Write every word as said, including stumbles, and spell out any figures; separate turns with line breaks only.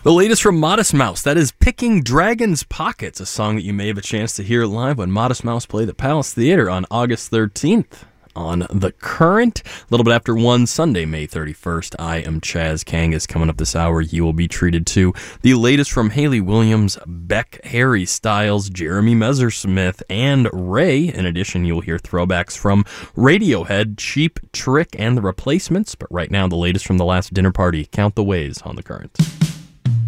The latest from Modest Mouse, that is Picking Dragon's Pockets, a song that you may have a chance to hear live when Modest Mouse play the Palace Theater on August thirteenth. On The Current, a little bit after one, Sunday, May thirty-first. I am Chaz Kangas. Coming up this hour, you will be treated to the latest from Hayley Williams, Beck, Harry Styles, Jeremy Messersmith, and Ray. In addition, you'll hear throwbacks from Radiohead, Cheap Trick, and The Replacements. But right now, the latest from The Last Dinner Party. Count the Ways on The Current.